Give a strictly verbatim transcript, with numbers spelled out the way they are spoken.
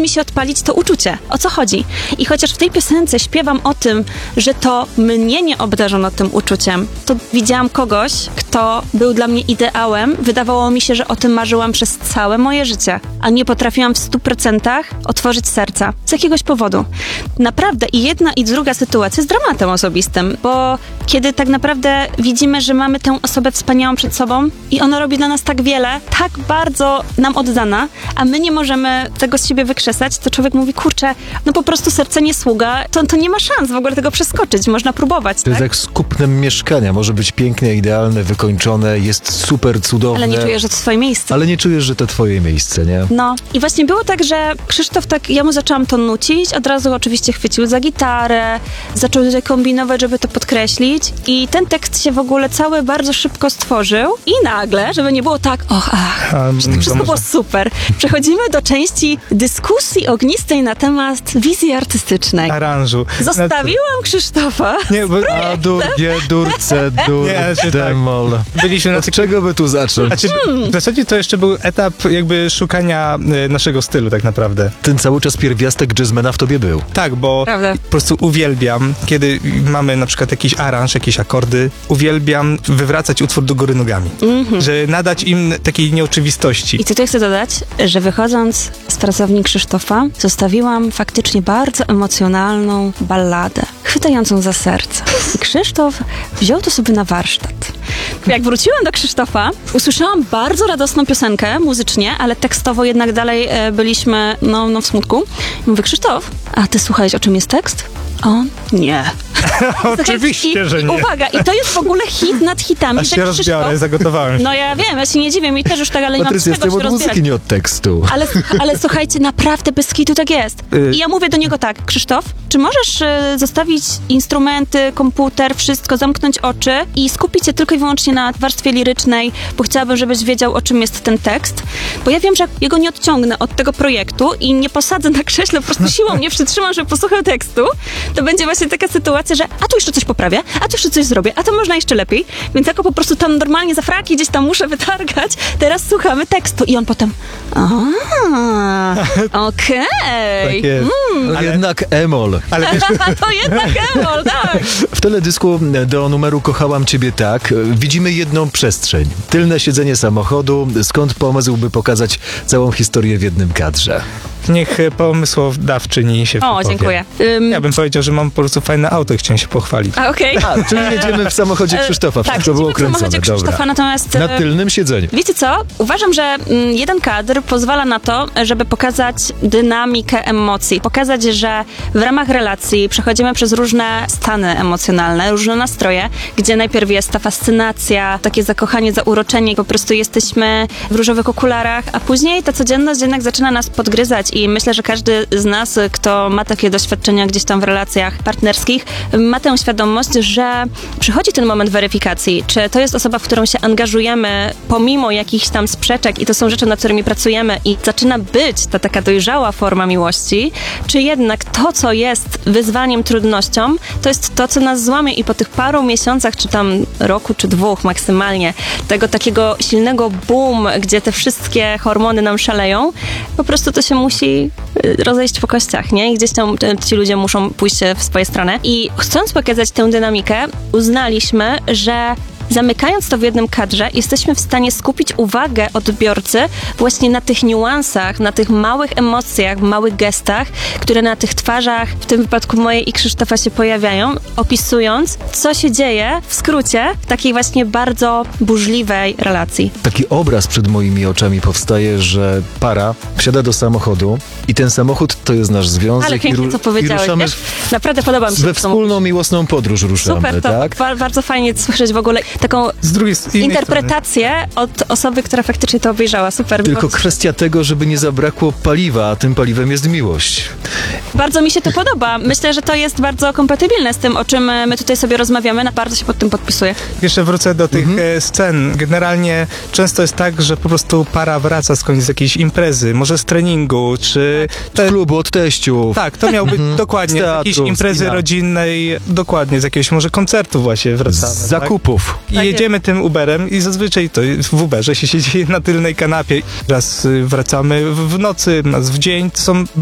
mi się odpalić to uczucie. O co chodzi? I chociaż w tej piosence śpiewam o tym, że to mnie nie obdarzono tym uczuciem, to widziałam kogoś, kto był dla mnie ideałem. Wydawało mi się, że o tym marzyłam przez całe moje życie, a nie potrafiłam w stu procentach otworzyć serca. Z jakiegoś powodu. Naprawdę i jedna i druga sytuacja jest dramatem osobistym, bo kiedy tak naprawdę widzimy, że mamy tę osobę wspaniałą przed sobą i ona robi dla nas tak wiele, tak bardzo nam oddana, a my nie możemy tego z siebie wykrzesać, to człowiek mówi, kurczę, no po prostu serce nie sługa, to, to nie ma szans w ogóle tego przeskoczyć, można próbować, To tak? jest jak z kupnem mieszkania, może być piękne, idealne, wykończone, jest super cudowne. Ale nie czujesz, że to swoje miejsce. Ale nie czujesz, że to twoje miejsce, nie? No i właśnie było tak, że Krzysztof tak, ja mu zaczęłam to nucić, od razu oczywiście chwycił za gitarę, zaczął tutaj kombinować, żeby to podkreślić i ten tekst się w ogóle cały bardzo szybko stworzył i nagle, żeby nie było tak, och, ach, Um, że tak wszystko było super. Przechodzimy do części dyskusji ognistej na temat wizji artystycznej. aranżu. Zostawiłam Krzysztofa. Nie, bo A dur, G, dur, C, dur, Nie, znaczy D, mol. byliśmy na Od czego by tu zacząć? Znaczy, w zasadzie to jeszcze był etap jakby szukania y, naszego stylu tak naprawdę. Ten cały czas pierwiastek jazzmana w tobie był. Tak, bo Prawda. po prostu uwielbiam, kiedy mamy na przykład jakiś aranż, jakieś akordy, uwielbiam wywracać utwór do góry nogami. Mhm. Że nadać im takiej nieoczywistości. I co tu chcę dodać, że wychodząc z pracowni Krzysztofa, zostawiłam faktycznie bardzo emocjonalną balladę, chwytającą za serce. I Krzysztof wziął to sobie na warsztat. Jak wróciłam do Krzysztofa, usłyszałam bardzo radosną piosenkę muzycznie, ale tekstowo jednak dalej e, byliśmy no, no w smutku. I mówię, Krzysztof, a ty słuchałeś, o czym jest tekst? On? Nie. Oczywiście, I, że i nie. Uwaga, i to jest w ogóle hit nad hitami. Aż że się rozbiorę, zagotowałem się. No ja wiem, ja się nie dziwię, mi też już tak, ale nie mam Patrycja, z czego jestem się od rozbierać. muzyki, nie od tekstu. Ale, ale słuchajcie, naprawdę bez kitu tak jest. Y- I ja mówię do niego tak, Krzysztof, czy możesz y, zostawić instrumenty, komputer, wszystko, zamknąć oczy i skupić się tylko i wyłącznie na warstwie lirycznej, bo chciałabym, żebyś wiedział, o czym jest ten tekst. Bo ja wiem, że jak jego nie odciągnę od tego projektu i nie posadzę na krześle, po prostu siłą nie przytrzymam, żeby posłuchał tekstu, to będzie właśnie taka sytuacja, że a tu jeszcze coś poprawię, a tu jeszcze coś zrobię, a to można jeszcze lepiej. Więc jako po prostu tam normalnie za fraki gdzieś tam muszę wytargać, teraz słuchamy tekstu. I on potem, a, okej. Tak jest. No Ale- jednak emol. Ale wiesz, To jednak Emol, tak. W teledysku do numeru Kochałam Ciebie tak widzimy jedną przestrzeń. Tylne siedzenie samochodu, skąd pomysł, by pokazać całą historię w jednym kadrze. niech pomysłodawczyni się O, wypowie. dziękuję. Ym, Ja bym powiedział, że mam po prostu fajne auto i chciałem się pochwalić. a, okej. A, czyli jedziemy w samochodzie Krzysztofa, Tak, wszystko było siedzimy w samochodzie kręcone, Krzysztofa, dobra. natomiast... Na e, tylnym siedzeniu. Wiecie co? Uważam, że mm, jeden kadr pozwala na to, żeby pokazać dynamikę emocji. Pokazać, że w ramach relacji przechodzimy przez różne stany emocjonalne, różne nastroje, gdzie najpierw jest ta fascynacja, takie zakochanie, zauroczenie, po prostu jesteśmy w różowych okularach, a później ta codzienność jednak zaczyna nas podgryzać i myślę, że każdy z nas, kto ma takie doświadczenia gdzieś tam w relacjach partnerskich, ma tę świadomość, że przychodzi ten moment weryfikacji, czy to jest osoba, w którą się angażujemy pomimo jakichś tam sprzeczek i to są rzeczy, nad którymi pracujemy i zaczyna być ta taka dojrzała forma miłości, czy jednak to, co jest wyzwaniem, trudnością, to jest to, co nas złamie i po tych paru miesiącach, czy tam roku, czy dwóch maksymalnie, tego takiego silnego boom, gdzie te wszystkie hormony nam szaleją, po prostu to się musi rozejść po kościach, nie? I gdzieś tam ci ludzie muszą pójść w swoje strony. I chcąc pokazać tę dynamikę, uznaliśmy, że zamykając to w jednym kadrze, jesteśmy w stanie skupić uwagę odbiorcy właśnie na tych niuansach, na tych małych emocjach, małych gestach, które na tych twarzach, w tym wypadku mojej i Krzysztofa, się pojawiają, opisując, co się dzieje w skrócie w takiej właśnie bardzo burzliwej relacji. Taki obraz przed moimi oczami powstaje, że para wsiada do samochodu i ten samochód to jest nasz związek. Ale i, pięknie ru- to i powiedziałeś, ruszamy wiesz? Naprawdę podoba mi się we to, co wspólną, miłosną podróż ruszamy, Super, to tak? ba- bardzo fajnie słyszeć w ogóle taką Z drugiej z innej interpretację od osoby, która faktycznie to obejrzała. Super. Tylko Było- kwestia tego, żeby nie zabrakło paliwa, a tym paliwem jest miłość. Bardzo mi się to podoba. Myślę, że to jest bardzo kompatybilne z tym, o czym my tutaj sobie rozmawiamy. Bardzo się pod tym podpisuję. Jeszcze wrócę do tych Mhm. e, scen. Generalnie często jest tak, że po prostu para wraca skądś z jakiejś imprezy, może z treningu, czy... Z klubu, od teściów. Tak, to miał być dokładnie Z z teatru, jakiejś z imprezy kina. rodzinnej, dokładnie, z jakiegoś może koncertu właśnie wracamy. Z tak? zakupów. I Tak jedziemy tym Uberem i zazwyczaj to w Uberze się siedzi na tylnej kanapie. Raz y, wracamy w w nocy, raz w dzień. To są